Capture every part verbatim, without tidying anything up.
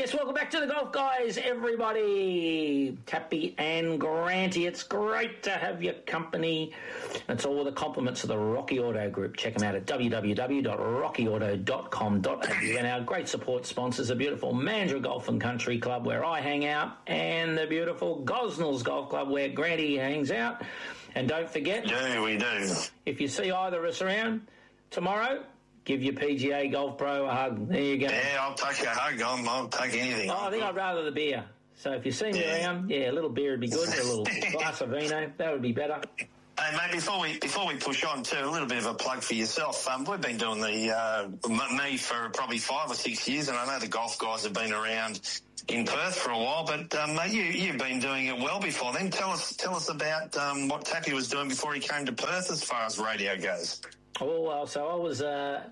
Yes, welcome back to the Golf Guys, everybody. Tappy and Granty, it's great to have your company. It's all the compliments of the Rocky Auto Group. Check them out at w w w dot rocky auto dot com dot a u. And our great support sponsors, the beautiful Mandurah Golf and Country Club, where I hang out, and the beautiful Gosnells Golf Club, where Granty hangs out. And don't forget, yeah, we do. If you see either of us around tomorrow, give your P G A Golf Pro a hug. There you go. Yeah, I'll take a hug. I'll, I'll take anything. Oh, I think I'd rather the beer. So if you see me yeah. around, yeah, a little beer would be good. A little glass of vino, that would be better. Hey, mate, before we before we push on, too, a little bit of a plug for yourself. Um, we've been doing the uh, me for probably five or six years, and I know the Golf Guys have been around in Perth for a while, but um, mate, you, you've been doing it well before then. Tell us tell us about um, what Tappy was doing before he came to Perth as far as radio goes. Oh, well, so I was... Uh,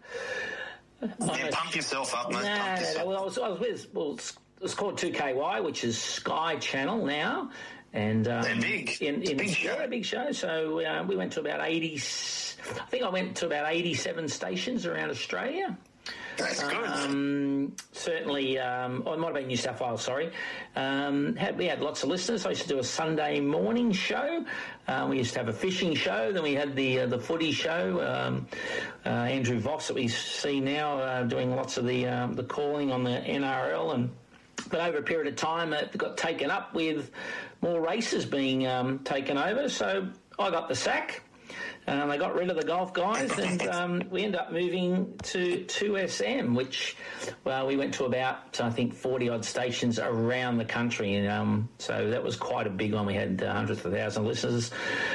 yeah, pump yourself up, mate. No, pump yourself. no, no, well, I was, I was with... Well, it's called two K Y, which is Sky Channel now. And um, they're big. In, in, big show. Yeah, a big show. So uh, we went to about eighty... I think I went to about eighty-seven stations around Australia. That's good. Um, certainly, um, oh, it might have been New South Wales, sorry. Um, had, we had lots of listeners. I used to do a Sunday morning show. Um, we used to have a fishing show. Then we had the uh, the footy show. Um, uh, Andrew Voss, that we see now, uh, doing lots of the um, the calling on the N R L. And but over a period of time, it got taken up with more races being um, taken over. So I got the sack. Um, they got rid of the Golf Guys, and um, we ended up moving to two S M, which, well, we went to about, I think, forty-odd stations around the country. And um, so that was quite a big one. We had uh, hundreds of thousands of listeners.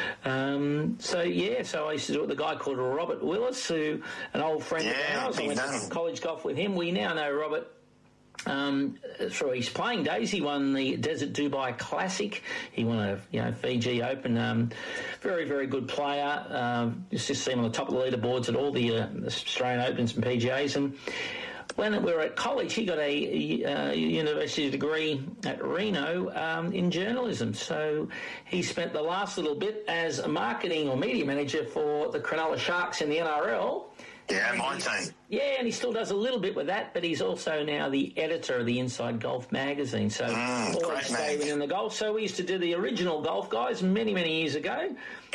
Um, so, yeah, so I used to do it with a guy called Robert Willis, who, an old friend yeah, of ours. I went done. to college golf with him. We now know Robert Um, through his playing days. He won the Desert Dubai Classic. He won a you know Fiji Open. Um, very, very good player. Um, just to see him on the top of the leaderboards at all the uh, Australian Opens and P G As. And when we were at college, he got a uh, university degree at Reno um, in journalism. So he spent the last little bit as a marketing or media manager for the Cronulla Sharks in the N R L. Yeah, my team. Yeah, and he still does a little bit with that, but he's also now the editor of the Inside Golf magazine. So mm, always staying in the golf. So we used to do the original Golf Guys many, many years ago.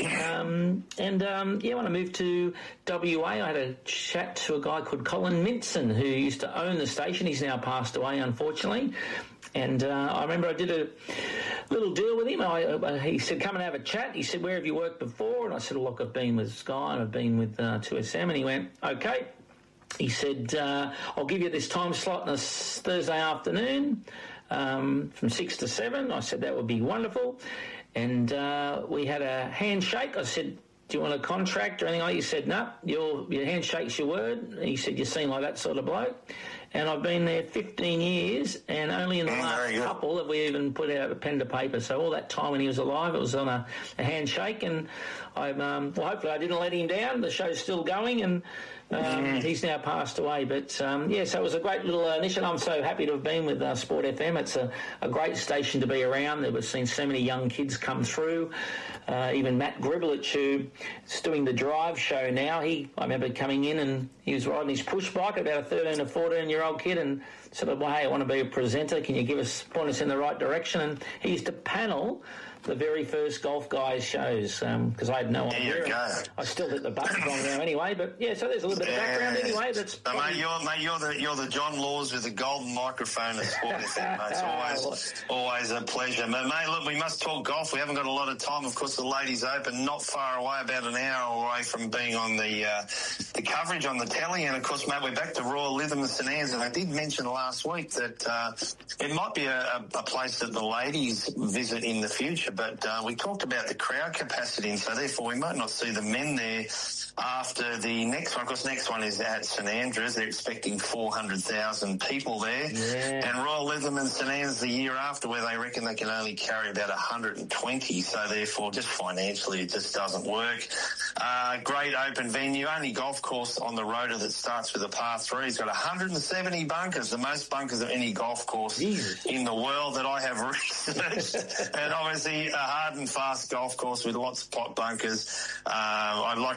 Um, and, um, yeah, when I moved to W A, I had a chat to a guy called Colin Minson, who used to own the station. He's now passed away, unfortunately. And uh, I remember I did a little deal with him. I, uh, he said, come and have a chat. He said, where have you worked before? And I said, look, I've been with Sky and I've been with uh, two S M. And he went, okay. He said, uh, I'll give you this time slot on a Thursday afternoon um, from six to seven. I said, that would be wonderful. And uh, we had a handshake. I said, do you want a contract or anything like that? He said, no, your, your handshake's your word. He said, you seem like that sort of bloke. And I've been there fifteen years, and only in the mm, last couple have we even put out a pen to paper. So all that time when he was alive, it was on a, a handshake. And I'm, um, well, hopefully I didn't let him down. The show's still going, and um, mm. he's now passed away. But, um, yeah, so it was a great little uh, initiative. I'm so happy to have been with uh, Sport F M. It's a, a great station to be around. We've seen so many young kids come through. Uh, even Matt Griblich, who's doing the drive show now, he I remember coming in and he was riding his push bike, about a thirteen or fourteen-year-old kid, and said, well, hey, I want to be a presenter. Can you give us, point us in the right direction? And he used to panel the very first Golf Guys shows because um, I had no there idea. You go. I still hit the button wrong now anyway. But, yeah, so there's a little bit of background anyway. That's so, mate, you're, mate, you're, the, you're the John Laws with the golden microphone at Sport F M, mate. It's always, always a pleasure. But, mate, look, we must talk golf. We haven't got a lot of time. Of course, the Ladies Open not far away, about an hour away from being on the uh, the coverage on the telly. And, of course, mate, we're back to Royal Lytham and St Anne's. And I did mention last week that uh, it might be a, a place that the ladies visit in the future. But uh, we talked about the crowd capacity, and so therefore we might not see the men there after the next one. Of course, next one is at St Andrews. They're expecting four hundred thousand people there. Yeah. And Royal Lytham and St Anne's the year after, where they reckon they can only carry about one hundred twenty. So therefore, just financially, it just doesn't work. Uh, great open venue, only golf course on the rotor that starts with a par three. It's got one hundred seventy bunkers, the most bunkers of any golf course Jesus. in the world that I have researched. And obviously a hard and fast golf course with lots of pot bunkers. Uh, I'd like to see a bit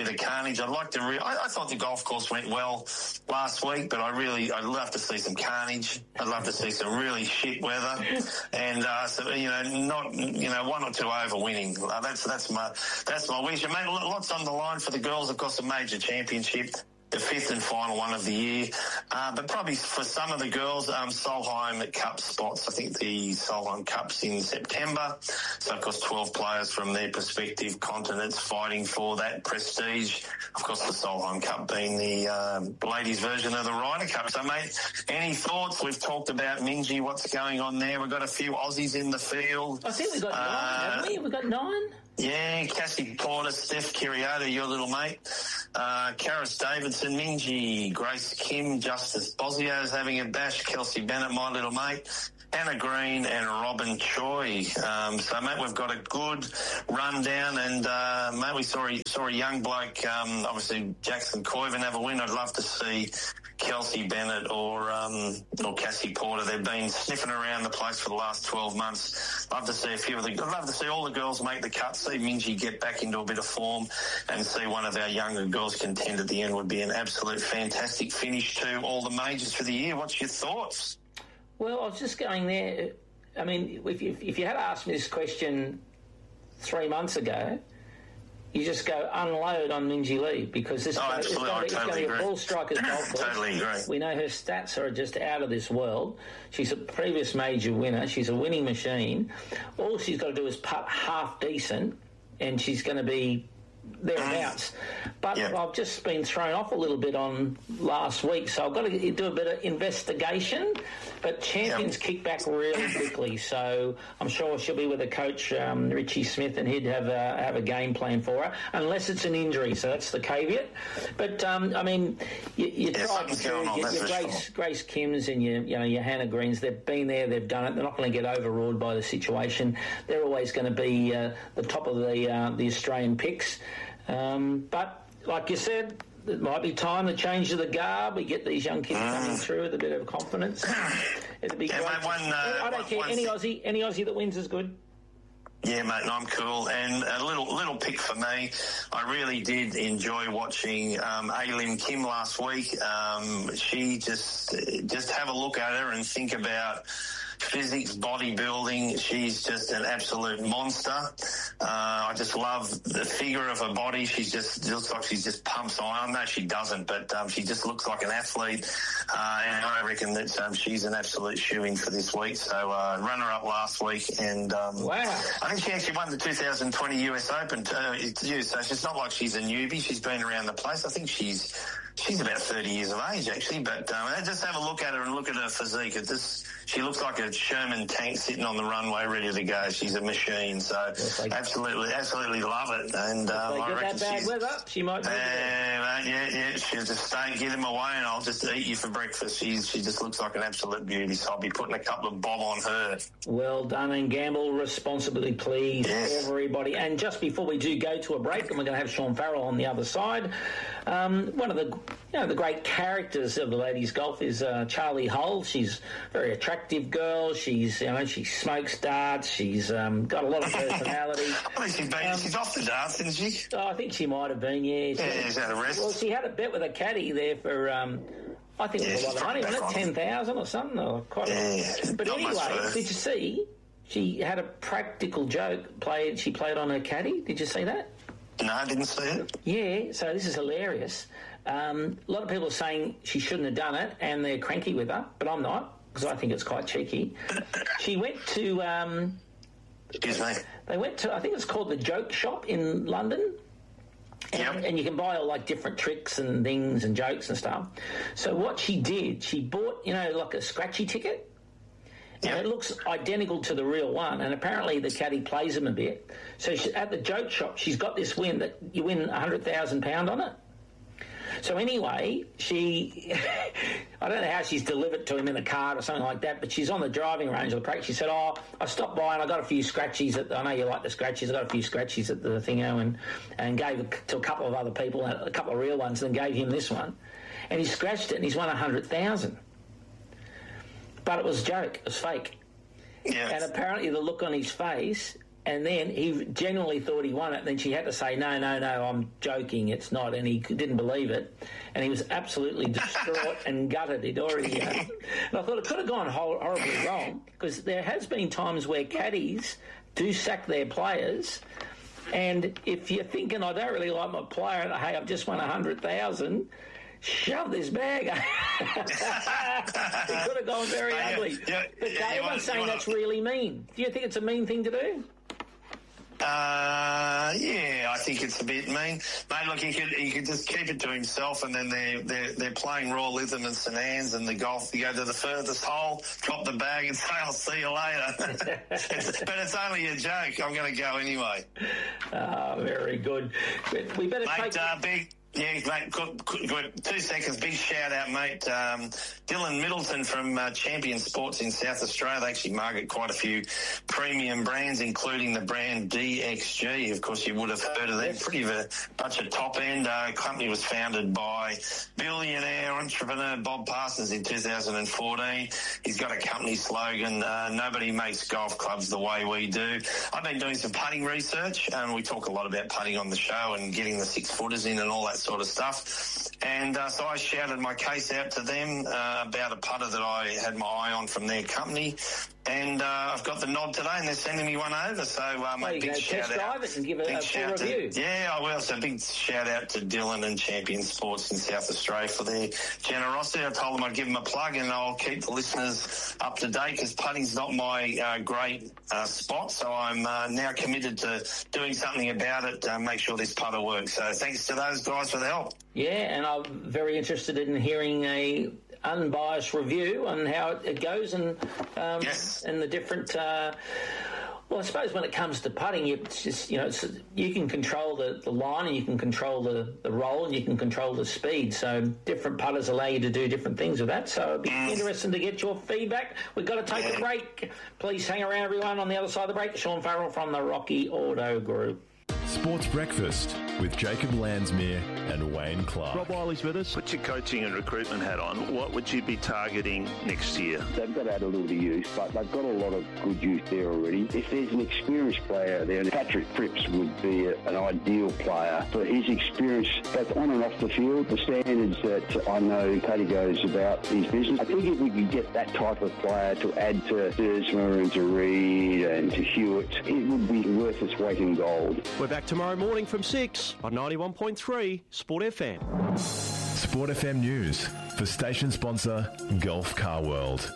bit of carnage. I'd like to. Re- I, I thought the golf course went well last week, but I really, I'd love to see some carnage. I'd love to see some really shit weather, and uh, so, you know, not you know one or two over winning. Uh, that's that's my that's my wish. And mate, lots on the line for the girls. Of course, a major championship. The fifth and final one of the year. Uh, but probably for some of the girls, um, Solheim Cup spots. I think the Solheim Cup's in September. So, of course, twelve players from their respective continents fighting for that prestige. Of course, the Solheim Cup being the um, ladies' version of the Ryder Cup. So, mate, any thoughts? We've talked about Minjee, what's going on there. We've got a few Aussies in the field. I think we've got nine, uh, haven't we? We've got nine? Yeah, Cassie Porter, Steph Kiriota, your little mate, uh, Karis Davidson, Minjee, Grace Kim, Justice Bosio is having a bash, Kelsey Bennett, my little mate, Hannah Green and Robin Choi. Um, so, mate, we've got a good rundown, and, uh, mate, we saw a, saw a young bloke, um, obviously Jackson Coyven have a win. I'd love to see Kelsey Bennett or um, or Cassie Porter. They've been sniffing around the place for the last twelve months. Love to see a few of the. I'd love to see all the girls make the cut. See Minjee get back into a bit of form, and see one of our younger girls contend at the end would be an absolute fantastic finish to all the majors for the year. What's your thoughts? Well, I was just going there. I mean, if you, if you had asked me this question three months ago, you just go unload on Minjee Lee, because this oh, is going to be a ball striker's golf course. Totally agree. We know her stats are just out of this world. She's a previous major winner. She's a winning machine. All she's got to do is putt half decent, and she's going to be thereabouts. But yep. I've just been thrown off a little bit on last week, so I've got to do a bit of investigation. But Champions yep. kick back really quickly, so I'm sure she'll be with a coach, um, Richie Smith, and he'd have a, have a game plan for her, unless it's an injury, so that's the caveat. But, um, I mean, you, you yeah, tried to your, your Grace, sure. Grace Kims and your, you know, your Hannah Greens, they've been there, they've done it, they're not going to get overruled by the situation. They're always going to be uh, the top of the, uh, the Australian picks. Um, but, like you said, it might be time to change the guard. We get these young kids mm. coming through with a bit of confidence. It'd be yeah, great. Mate, one, uh, I don't one, care. one Any th- Aussie, any Aussie that wins is good. Yeah, mate, and I'm cool. And a little little pick for me, I really did enjoy watching um, Aileen Kim last week. Um, she just just have a look at her and think about physics, bodybuilding. She's just an absolute monster. Uh, I just love the figure of her body. She's just looks like she's just pumps iron. No, she doesn't, but um, she just looks like an athlete. Uh, and I reckon that um, she's an absolute shoo-in for this week. So uh, runner-up last week, and um, wow. I think she actually won the two thousand twenty U S Open too. So it's not like she's a newbie. She's been around the place. I think she's she's about thirty years of age actually. But um, just have a look at her and look at her physique. It just she looks like a Sherman tank sitting on the runway ready to go. She's a machine. So like, absolutely, absolutely love it. And um, I reckon that bad she's, weather, she might. Be uh, mate, yeah, yeah. She'll just stay, get him away, and I'll just eat you for breakfast. She's she just looks like an absolute beauty. So I'll be putting a couple of bob on her. Well done, and gamble responsibly, please, yes. everybody. And just before we do go to a break, and we're going to have Sean Farrell on the other side. Um, one of the you know the great characters of the ladies' golf is uh, Charlie Hull. She's a very attractive girl. She's you know she smokes darts. She's um, got a lot of personality. Well, she's, been, um, she's off the darts, isn't she? Oh, I think she might have been. Yeah, she, yeah, she's had a rest. Well, she had a bet with a caddy there for. Um, I think it was yeah, a lot of money, wasn't it? Ten thousand or something, or quite. Yeah, a lot. But anyway, did you see? She had a practical joke played. She played on her caddy. Did you see that? No, I didn't see it. Yeah, so this is hilarious. Um, a lot of people are saying she shouldn't have done it, and they're cranky with her, but I'm not, because I think it's quite cheeky. She went to... Um, Excuse me? They went to, I think it's called the Joke Shop in London. And, yep. and you can buy all, like, different tricks and things and jokes and stuff. So what she did, she bought, you know, like a scratchy ticket. And yep. it looks identical to the real one, and apparently the caddy plays them a bit. So she, at the Joke Shop, she's got this win that you win one hundred thousand pounds on it. So anyway, she, I don't know how she's delivered to him in a card or something like that, but she's on the driving range of the practice. She said, oh, I stopped by and I got a few scratchies. At the, I know you like the scratchies. I got a few scratchies at the thingo and, and gave it to a couple of other people, a couple of real ones, and gave him this one. And he scratched it and he's won one hundred thousand. But it was a joke. It was fake. Yeah. And apparently the look on his face And then he genuinely thought he won it. And then she had to say, no, no, no, I'm joking, it's not. And he didn't believe it. And he was absolutely distraught and gutted. He'd already... Uh, and I thought it could have gone hor- horribly wrong, because there has been times where caddies do sack their players. And if you're thinking, I don't really like my player, and hey, I've just won one hundred thousand, shove this bag. It could have gone very yeah, ugly. yeah, but yeah, everyone's saying wanna... that's really mean. Do you think it's a mean thing to do? Uh, yeah, I think it's a bit mean. Mate, look, he could he could just keep it to himself, and then they're, they're, they're playing Royal Lytham and St Anne's and the golf. You go to the furthest hole, drop the bag and say, I'll see you later. it's, but it's only a joke. I'm going to go anyway. Ah, very good. We better Mate, take... Uh, big... Yeah, mate, good, good, good. Two seconds. Big shout out, mate. Um, Dylan Middleton from uh, Champion Sports in South Australia. They actually market quite a few premium brands, including the brand D X G. Of course, you would have heard of them. Pretty a bunch of top end. Uh, company was founded by billionaire entrepreneur Bob Parsons in two thousand fourteen. He's got a company slogan, uh, nobody makes golf clubs the way we do. I've been doing some putting research, and we talk a lot about putting on the show and getting the six footers in and all that sort of stuff. And uh, so I shouted my case out to them uh, about a putter that I had my eye on from their company. And uh, I've got the nod today, and they're sending me one over. So um, well, a big shout test out. drive it and give it a full review. To, yeah, I will. So big shout out to Dylan and Champion Sports in South Australia for their generosity. I told them I'd give them a plug, and I'll keep the listeners up to date, because putting's not my uh, great uh, spot. So I'm uh, now committed to doing something about it to make sure this putter works. So thanks to those guys for the help. Yeah, and I'm very interested in hearing a unbiased review on how it goes, and um, yes. and the different. Uh, well, I suppose when it comes to putting, it's just you know it's, you can control the, the line, and you can control the, the roll, and you can control the speed. So different putters allow you to do different things with that. So it'd be mm. interesting to get your feedback. We've got to take yeah. a break. Please hang around, everyone. On the other side of the break, Sean Farrell from the Rocky Auto Group. Sports Breakfast with Jacob Landsmere and Wayne Clark. Rob Wiley's with us. Put your coaching and recruitment hat on. What would you be targeting next year? They've got to add a little bit of youth, but they've got a lot of good youth there already. If there's an experienced player there, Patrick Cripps would be a, an ideal player for his experience, both on and off the field, the standards that I know Paddy goes about his business. I think if we could get that type of player to add to Dersma and to Reed and to Hewitt, it would be worth its weight in gold. We're back tomorrow morning from six on ninety-one point three Sport F M. Sport F M News for station sponsor Gulf Car World.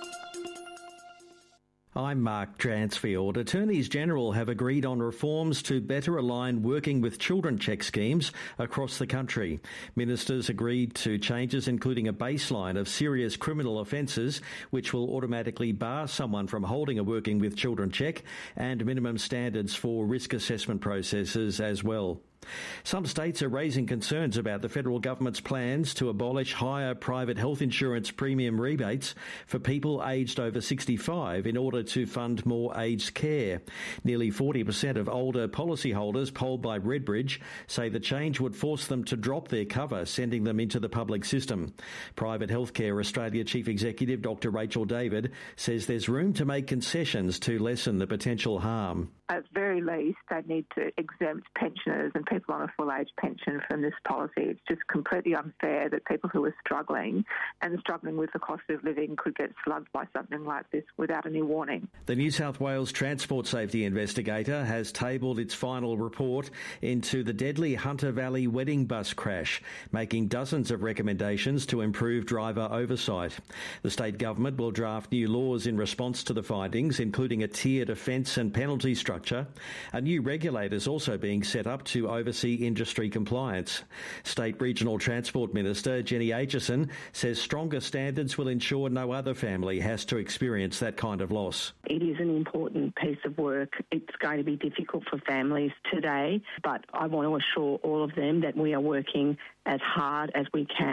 I'm Mark Dransfield. Attorneys General have agreed on reforms to better align working with children check schemes across the country. Ministers agreed to changes including a baseline of serious criminal offences which will automatically bar someone from holding a working with children check, and minimum standards for risk assessment processes as well. Some states are raising concerns about the federal government's plans to abolish higher private health insurance premium rebates for people aged over sixty-five in order to fund more aged care. Nearly forty percent of older policyholders polled by Redbridge say the change would force them to drop their cover, sending them into the public system. Private Healthcare Australia Chief Executive Doctor Rachel David says there's room to make concessions to lessen the potential harm. At the very least, they need to exempt pensioners and people on a full-age pension from this policy. It's just completely unfair that people who are struggling and struggling with the cost of living could get slugged by something like this without any warning. The New South Wales Transport Safety Investigator has tabled its final report into the deadly Hunter Valley wedding bus crash, making dozens of recommendations to improve driver oversight. The state government will draft new laws in response to the findings, including a tiered offence and penalty structure. A new regulator is also being set up to oversee industry compliance. State Regional Transport Minister Jenny Aitchison says stronger standards will ensure no other family has to experience that kind of loss. It is an important piece of work. It's going to be difficult for families today, but I want to assure all of them that we are working as hard as we can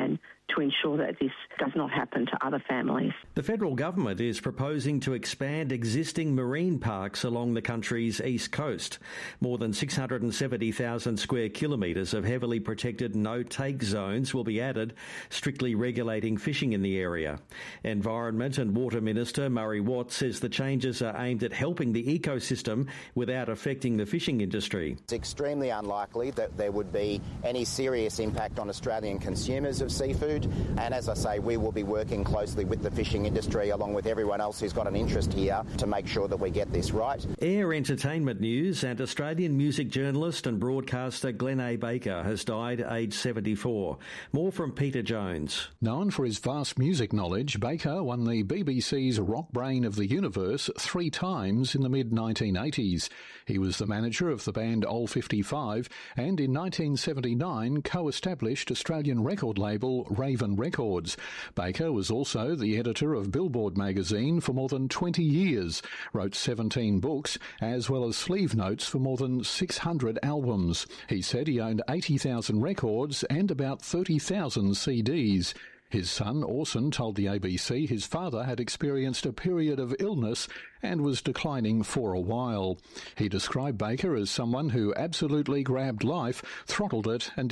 to ensure that this does not happen to other families. The federal government is proposing to expand existing marine parks along the country's east coast. More than six hundred seventy thousand square kilometres of heavily protected no-take zones will be added, strictly regulating fishing in the area. Environment and Water Minister Murray Watt says the changes are aimed at helping the ecosystem without affecting the fishing industry. It's extremely unlikely that there would be any serious impact on Australian consumers of seafood, and as I say, we will be working closely with the fishing industry along with everyone else who's got an interest here to make sure that we get this right. Air entertainment news, and Australian music journalist and broadcaster Glenn A. Baker has died aged seventy-four. More from Peter Jones. Known for his vast music knowledge, Baker won the B B C's Rock Brain of the Universe three times in the mid nineteen eighties. He was the manager of the band Old fifty-five and in nineteen seventy-nine co-established Australian record label Raven Records. Baker was also the editor of Billboard magazine for more than twenty years, wrote seventeen books, as well as sleeve notes for more than six hundred albums. He said he owned eighty thousand records and about thirty thousand C Ds. His son, Orson, told the A B C his father had experienced a period of illness and was declining for a while. He described Baker as someone who absolutely grabbed life, throttled it and